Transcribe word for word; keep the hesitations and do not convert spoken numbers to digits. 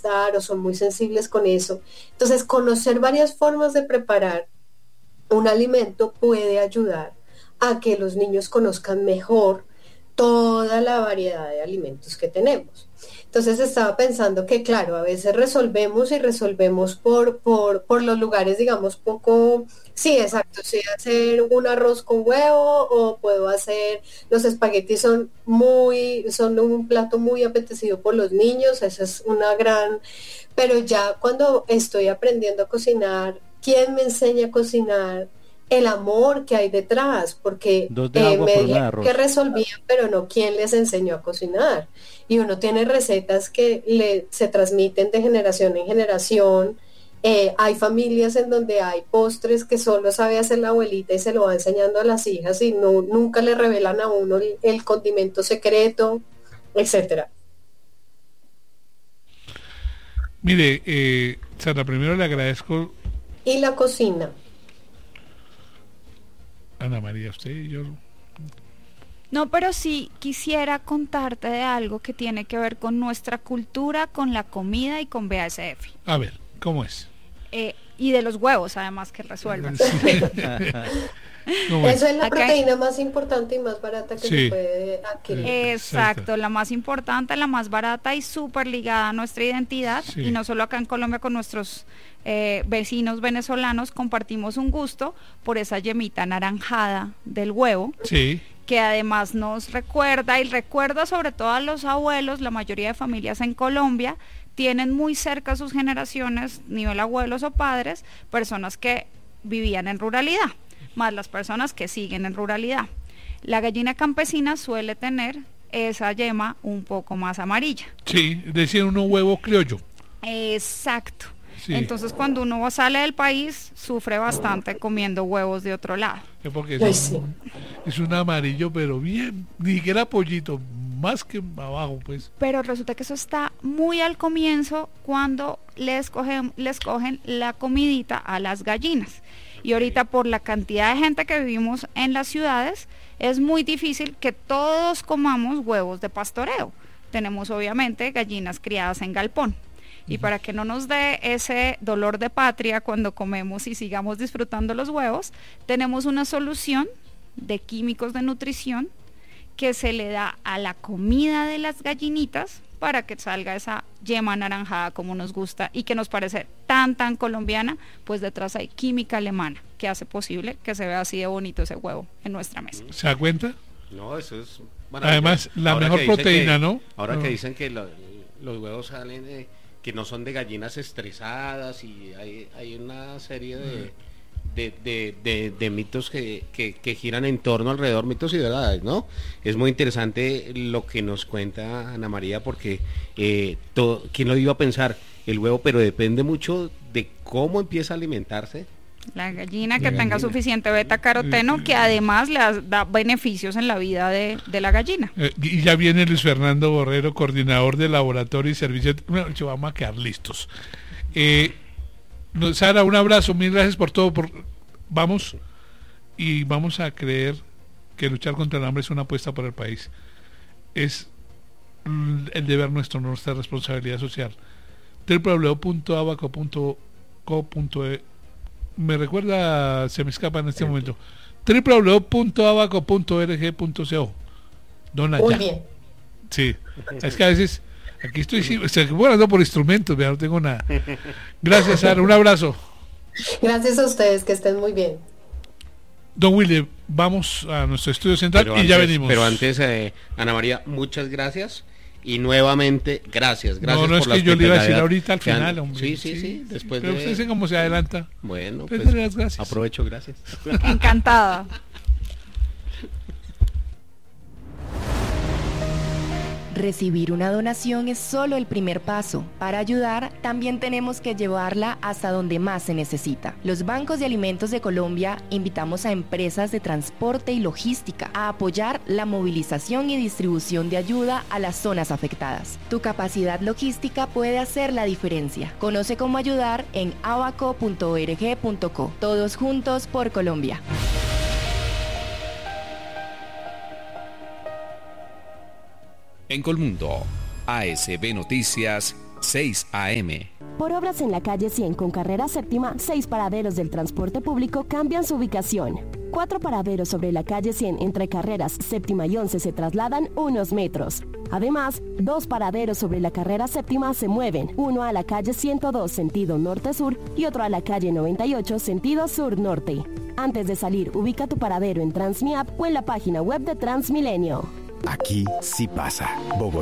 malestar o son muy sensibles con eso. Entonces, conocer varias formas de preparar un alimento puede ayudar a que los niños conozcan mejor toda la variedad de alimentos que tenemos. Entonces estaba pensando que, claro, a veces resolvemos y resolvemos por, por, por los lugares, digamos, poco, sí, exacto, sí, hacer un arroz con huevo o puedo hacer, los espaguetis son muy, son un plato muy apetecido por los niños, esa es una gran, pero ya cuando estoy aprendiendo a cocinar, ¿quién me enseña a cocinar? El amor que hay detrás, porque Dos de eh, agua me por una de dijeron que arroz. resolvían, pero no quién les enseñó a cocinar. Y uno tiene recetas que le, se transmiten de generación en generación. Eh, hay familias en donde hay postres que solo sabe hacer la abuelita y se lo va enseñando a las hijas y no, nunca le revelan a uno el, el condimento secreto, etcétera. Mire, eh, Sara, primero le agradezco, Y la cocina. Ana María, usted y yo. No, pero sí quisiera contarte de algo que tiene que ver con nuestra cultura, con la comida y con B A S F. A ver, ¿cómo es? Eh, y de los huevos, además, que resuelvan. Sí. ¿Cómo es? Eso es la Acá- proteína más importante y más barata que Sí. se puede adquirir. Exacto, Exacto. la más importante, la más barata y súper ligada a nuestra identidad. Sí. Y no solo acá en Colombia con nuestros eh, vecinos venezolanos, compartimos un gusto por esa yemita anaranjada del huevo, Sí, que además nos recuerda, y recuerda sobre todo a los abuelos. La mayoría de familias en Colombia tienen muy cerca a sus generaciones, nivel abuelos o padres, personas que vivían en ruralidad, más las personas que siguen en ruralidad. La gallina campesina suele tener esa yema un poco más amarilla. sí, decían uno huevo criollo. Exacto. Sí. Entonces cuando uno sale del país sufre bastante comiendo huevos de otro lado. Es porque Ay, es, sí. un, es un amarillo, pero bien, ni siquiera pollito, más que abajo, pues. Pero resulta que eso está muy al comienzo cuando les cogen, les cogen la comidita a las gallinas. Y ahorita por la cantidad de gente que vivimos en las ciudades, es muy difícil que todos comamos huevos de pastoreo. Tenemos obviamente gallinas criadas en galpón. Y para que no nos dé ese dolor de patria cuando comemos y sigamos disfrutando los huevos, tenemos una solución de químicos de nutrición que se le da a la comida de las gallinitas para que salga esa yema anaranjada como nos gusta y que nos parece tan tan colombiana. Pues detrás hay química alemana que hace posible que se vea así de bonito ese huevo en nuestra mesa. ¿Se da cuenta? No, eso es... Además, la Ahora mejor que dicen proteína, que- ¿no? Ahora No. que dicen que lo- los huevos salen de, que no son de gallinas estresadas y hay, hay una serie de, de, de, de- de mitos que, que, que giran en torno alrededor, mitos y verdades, ¿no? Es muy interesante lo que nos cuenta Ana María porque eh, todo, ¿quién lo iba a pensar? El huevo, pero depende mucho de cómo empieza a alimentarse. La gallina que La tenga gallina. suficiente beta caroteno, que además le da beneficios en la vida de, de la gallina. Eh, y ya viene Luis Fernando Borrero, coordinador de laboratorio y servicio. Bueno, che, vamos a quedar listos. Eh, no, Sara, un abrazo, mil gracias por todo. Por, vamos y vamos a creer que luchar contra el hambre es una apuesta por el país. Es mm, el deber nuestro, nuestra responsabilidad social. doble u doble u doble u punto abaco punto co punto e Me recuerda, se me escapa en este momento. doble u doble u doble u punto abaco punto org punto co. Dona Muy ya. bien. Sí. Es que a veces aquí estoy sí, o sea, bueno, ando por instrumentos, vea, no tengo nada. Gracias, Sara, un abrazo. Gracias a ustedes, que estén muy bien. Don Willy, vamos a nuestro estudio central Pero y antes, ya venimos. Pero antes, eh, Ana María, muchas gracias. Y nuevamente, gracias, gracias no, no es por la que yo le iba a decir hospitalidad ahorita al que han- final, hombre. Sí, sí, sí, después Pero de... usted sé cómo se adelanta. Bueno, Pues pues, dale las gracias. aprovecho, gracias. Encantada. Recibir una donación es solo el primer paso. Para ayudar, también tenemos que llevarla hasta donde más se necesita. Los bancos de alimentos de Colombia invitamos a empresas de transporte y logística a apoyar la movilización y distribución de ayuda a las zonas afectadas. Tu capacidad logística puede hacer la diferencia. Conoce cómo ayudar en abaco punto org punto co. Todos juntos por Colombia. En Colmundo, A S B Noticias, seis A M. Por obras en la calle cien con carrera séptima, seis paraderos del transporte público cambian su ubicación. Cuatro paraderos sobre la calle cien entre carreras séptima y once se trasladan unos metros. Además, dos paraderos sobre la carrera séptima se mueven, uno a la calle ciento dos sentido norte-sur y otro a la calle noventa y ocho sentido sur-norte. Antes de salir, ubica tu paradero en Transmiap o en la página web de Transmilenio. Aquí sí pasa. Bogotá.